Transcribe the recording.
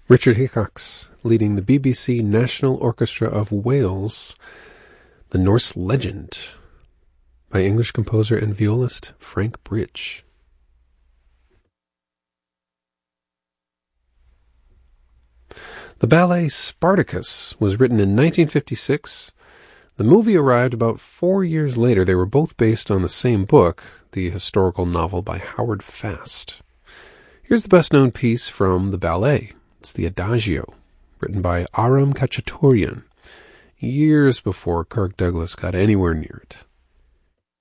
Richard Hickox leading the BBC National Orchestra of Wales, The Norse Legend, by English composer and violist Frank Bridge. The ballet Spartacus was written in 1956. The movie arrived about 4 years later. They were both based on the same book, the historical novel by Howard Fast. Here's the best-known piece from the ballet. It's the Adagio, written by Aram Khachaturian, years before Kirk Douglas got anywhere near it.